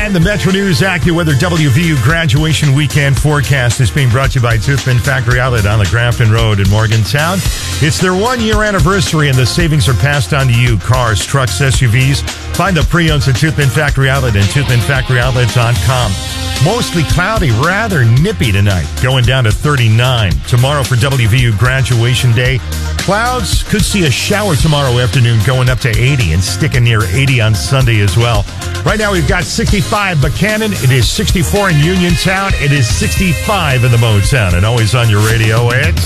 And the Metro News AccuWeather WVU graduation weekend forecast is being brought to you by Toothpin Factory Outlet on the Grafton Road in Morgantown. It's their 1-year anniversary, and the savings are passed on to you. Cars, trucks, SUVs. Find the pre-owns at Toothpin Factory Outlet and toothpinfactoryoutlet.com. Mostly cloudy, rather nippy tonight, going down to 39. Tomorrow for WVU graduation day, clouds could see a shower tomorrow afternoon going up to 80 and sticking near 80 on Sunday as well. Right now we've got 65 Buchanan. It is 64 in Uniontown. It is 65 in the Motown. And always on your radio, it's